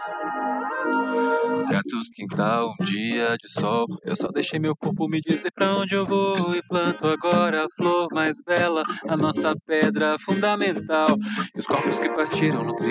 Gatos quintal, um dia de sol. Eu só deixei meu corpo me dizer pra onde eu vou. E planto agora a flor mais bela, a nossa pedra fundamental. E os corpos que partiram no